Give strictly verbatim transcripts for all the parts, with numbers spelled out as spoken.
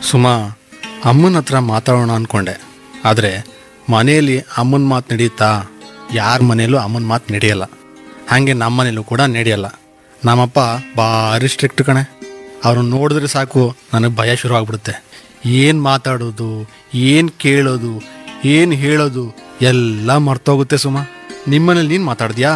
ಸುಮಾ, ಅಮ್ಮನ ಹತ್ರ ಮಾತಾಡೋಣ ಅಂದ್ಕೊಂಡೆ, ಆದರೆ ಮನೆಯಲ್ಲಿ ಅಮ್ಮನ ಮಾತು ನಡೆಯುತ್ತಾ? ಯಾರ ಮನೆಯಲ್ಲೂ ಅಮ್ಮನ ಮಾತು ನಡೆಯಲ್ಲ. ಹಾಗೆ ನಮ್ಮ ಮನೇಲೂ ಕೂಡ ನಡೆಯಲ್ಲ. ನಮ್ಮಪ್ಪ ಭಾರಿ ಸ್ಟ್ರಿಕ್ಟ್ ಕಣೆ. ಅವ್ರನ್ನ ನೋಡಿದ್ರೆ ಸಾಕು ನನಗೆ ಭಯ ಶುರು ಆಗ್ಬಿಡುತ್ತೆ. ಏನು ಮಾತಾಡೋದು, ಏನು ಕೇಳೋದು, ಏನು ಹೇಳೋದು ಎಲ್ಲ ಮರ್ತೋಗುತ್ತೆ. ಸುಮಾ, ನಿಮ್ಮನೇಲಿ ನೀನು ಮಾತಾಡ್ದ್ಯಾ?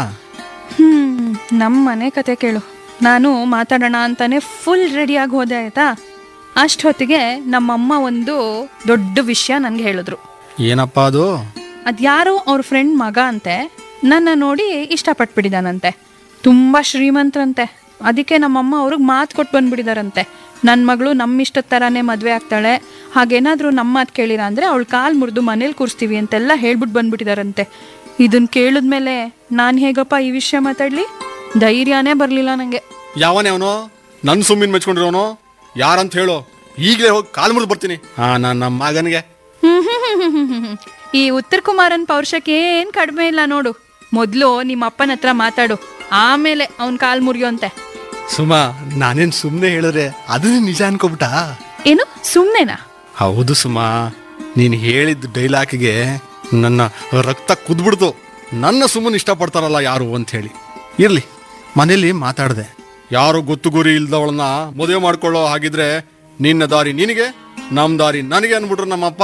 ಹ್ಮ್ ನಮ್ಮ ಮನೆ ಕತೆ ಕೇಳು. ನಾನು ಮಾತಾಡೋಣ ಅಂತಾನೆ ಫುಲ್ ರೆಡಿಯಾಗಿ ಹೋದೆ ಆಯ್ತಾ. ಅಷ್ಟೊತ್ತಿಗೆ ನಮ್ಮಮ್ಮ ಒಂದು ದೊಡ್ಡ ವಿಷಯ ನನಗೆ ಹೇಳಿದ್ರು. ಏನಪ್ಪ ಅದು? ಅದ್ಯಾರೋ ಅವ್ರ ಫ್ರೆಂಡ್ ಮಗ ಅಂತೆ, ನನ್ನ ನೋಡಿ ಇಷ್ಟಪಟ್ಬಿಟ್ಟಿದ್ದಾನಂತೆ. ತುಂಬ ಶ್ರೀಮಂತರಂತೆ. ಅದಕ್ಕೆ ನಮ್ಮಮ್ಮ ಅವ್ರಿಗೆ ಮಾತು ಕೊಟ್ಟು ಬಂದ್ಬಿಟ್ಟಿದಾರಂತೆ, ನನ್ನ ಮಗಳು ನಮ್ಮ ಇಷ್ಟದ ಥರನೇ ಮದುವೆ ಆಗ್ತಾಳೆ, ಹಾಗೇನಾದರೂ ನಮ್ಮ ಮಾತು ಕೇಳಿರ ಅಂದರೆ ಅವಳು ಕಾಲು ಮುರಿದು ಮನೇಲಿ ಕೂರಿಸ್ತೀವಿ ಅಂತೆಲ್ಲ ಹೇಳ್ಬಿಟ್ಟು ಬಂದ್ಬಿಟ್ಟಿದಾರಂತೆ. ಇದನ್ನ ಕೇಳಿದ್ಮೇಲೆ ನಾನು ಹೇಗಪ್ಪ ಈ ವಿಷಯ ಮಾತಾಡಲಿ? ಧೈರ್ಯನೇ ಬರಲಿಲ್ಲ ನನಗೆ. ಯಾವನೇ ಅವನು? ನನ್ನ ಸುಮ್ಮಿನ ಮೆಚ್ಕೊಂಡಿರೋನು ಯಾರಂತ ಹೇಳು, ಈಗಲೇ ಹೋಗಿ ಕಾಲು ಮುರಿದು ಬರ್ತೀನಿ. ಹಾಂ, ನಾನು ನಮ್ಮ ಮಗನಿಗೆ. ಹ್ಮ್ ಹ್ಮ್ ಹ್ಮ್ ಹ್ಮ್ ಹ್ಮ್ ಹ್ಮ್ ಈ ಉತ್ತರ ಕುಮಾರನ್ ಪೌರುಷಕ್ಕೆ ಏನ್ ಕಡಿಮೆ ಇಲ್ಲ ನೋಡು. ಮೊದ್ಲು ನಿಮ್ಮ ಅಪ್ಪನ ಹತ್ರ ಮಾತಾಡು, ಆಮೇಲೆ ಅವನ್ ಕಾಲ್ ಮುರಿಯೋಂತೆ. ಸುಮಾ, ನಾನೇನು ಸುಮ್ಮನೆ ಹೇಳಿದ್ರೆ ಅದನ್ನ ನಿಜ ಅನ್ಕೋಬಿಟ್ಟ? ಏನು ಸುಮ್ನೆನಾ? ಹೌದು ಸುಮಾ, ನೀನು ಹೇಳಿದ ಡೈಲಾಗಿಗೆ ನನ್ನ ರಕ್ತ ಕುದ್ಬಿಡ್ತು. ನನ್ನ ಸುಮ್ಮನೆ ಇಷ್ಟಪಡ್ತಾರಲ್ಲ ಯಾರು ಅಂತ ಹೇಳಿ. ಇರ್ಲಿ, ಮನೇಲಿ ಮಾತಾಡಿದೆ. ಯಾರು ಗೊತ್ತು ಗುರಿ ಇಲ್ದವಳನ್ನ ಮದುವೆ ಮಾಡ್ಕೊಳ್ಳೋ ಹಾಗಿದ್ರೆ ನಿನ್ನ ದಾರಿ ನಿನಗೆ, ನಮ್ಮ ದಾರಿ ನನಗೆ ಅನ್ಬಿಟ್ರು ನಮ್ಮಪ್ಪ.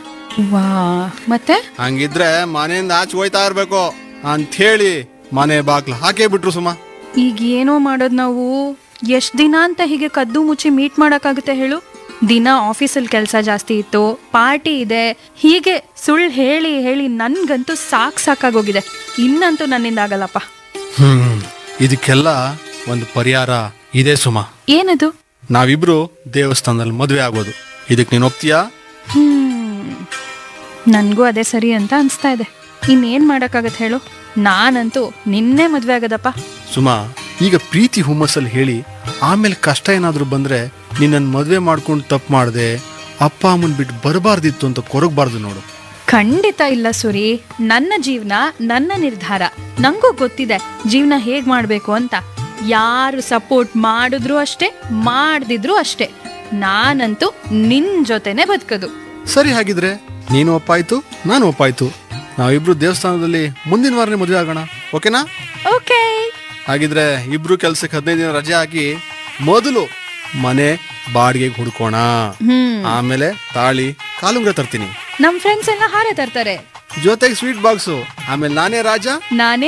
ವಾ, ಮತ್ತೆ ಹಂಗಿದ್ರೆ ಮನೆಯಿಂದ ಆಚೆ ಹೋಯ್ತಾ ಇರ್ಬೇಕು ಅಂತ ಹೇಳಿ ಮನೆ ಬಾಗ್ಲು ಹಾಕೇ ಬಿಟ್ರು ಸುಮಾ. ಈಗ ಏನೋ ಮಾಡೋದು ನಾವು? ಎಷ್ಟ್ ದಿನ ಅಂತ ಹೀಗೆ ಕದ್ದು ಮುಚ್ಚಿ ಮೀಟ್ ಮಾಡಕ್ಕಾಗುತ್ತೆ ಹೇಳು? ದಿನ ಆಫೀಸಲ್ಲಿ ಕೆಲಸ ಜಾಸ್ತಿ ಇತ್ತು, ಪಾರ್ಟಿ ಇದೆ, ಹೀಗೆ ಸುಳ್ಳು ಹೇಳಿ ಹೇಳಿ ನನ್ಗಂತೂ ಸಾಕ್ ಸಾಕಾಗೋಗಿದೆ. ಇನ್ನಂತೂ ನನ್ನಿಂದ ಆಗಲ್ಲಪ್ಪ. ಹ್ಮ್ ಇದಕ್ಕೆಲ್ಲ ಒಂದು ಪರಿಹಾರ ಇದೆ ಸುಮಾ. ಏನದು? ನಾವಿಬ್ರು ದೇವಸ್ಥಾನದಲ್ಲಿ ಮದುವೆ ಆಗೋದು. ಇದಕ್ಕೆ ನೀನು ಒಪ್ತೀಯಾ? ಹ್ಮ್ ನನ್ಗೂ ಅದೇ ಸರಿ ಅಂತ ಅನ್ಸ್ತಾ ಇದೆ. ಇನ್ನೇನ್ ಮಾಡಕ್ಕಾಗತ್ತೆ ಹೇಳು? ನಾನಂತೂ ನಿನ್ನೆ ಮದ್ವೆ ಆಗದಪ್ಪ. ಸುಮಾ, ಈಗ ಪ್ರೀತಿ ಹುಮ್ಮಸ್ಸಲ್ಲಿ ಹೇಳಿ ಆಮೇಲೆ ಕಷ್ಟ ಏನಾದರೂ ಬಂದ್ರೆ ನಿನ್ನನ್ನು ಮದುವೆ ಮಾಡ್ಕೊಂಡು ತಪ್ಪು ಮಾಡಿದೆ, ಅಪ್ಪ ಅಮ್ಮನ್ ಬಿಟ್ಟು ಬರಬಾರ್ದಿತ್ತು ಅಂತ ಕೊರಗಬಾರ್ದು ನೋಡು. ಖಂಡಿತ ಇಲ್ಲ ಸುರಿ. ನನ್ನ ಜೀವನ ನನ್ನ ನಿರ್ಧಾರ. ನಂಗೂ ಗೊತ್ತಿದೆ ಜೀವನ ಹೇಗ್ ಮಾಡ್ಬೇಕು ಅಂತ. ಯಾರು ಸಪೋರ್ಟ್ ಮಾಡಿದ್ರು ಅಷ್ಟೇ, ಮಾಡ್ದಿದ್ರು ಅಷ್ಟೇ. ನಾನಂತೂ ನಿನ್ ಜೊತೆನೆ ಬದುಕದು. ಸರಿ, ಹಾಗಿದ್ರೆ ನೀನು ಒಪ್ಪಾಯ್ತು, ನಾನು ಒಪ್ಪಾಯ್ತು. ನಾವಿಬ್ರು ದೇವಸ್ಥಾನದಲ್ಲಿ ಮುಂದಿನ ವಾರನೇ ಮದುವೆ ಆಗೋಣ, ಓಕೆನಾ? ಓಕೆ. ಹಾಗಿದ್ರೆ ಇಬ್ರು ಕೆಲ್ಸಕ್ಕೆ ಹದಿನೈದು ದಿನ ರಜೆ ಹಾಕಿ ಮೊದಲು ಮನೆ ಬಾಡಿಗೆಗೆ ಹುಡ್ಕೋಣ. ಹ್ಮ್ ಆಮೇಲೆ ತಾಳಿ ಕಾಲುಂಗ್ರ ತರ್ತೀನಿ. ನಮ್ ಫ್ರೆಂಡ್ಸ್ ಎಲ್ಲ ಹಾರೆ ತರ್ತಾರೆ, ಜೊತೆಗೆ ಸ್ವೀಟ್ ಬಾಕ್ಸು. ಆಮೇಲೆ ನಾನೇ ರಾಜ, ನಾನೇ